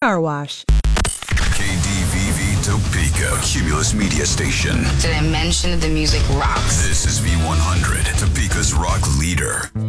car wash. KDVV Topeka, Cumulus Media Station. Did I mention that the music rocks? This is V100, Topeka's rock leader.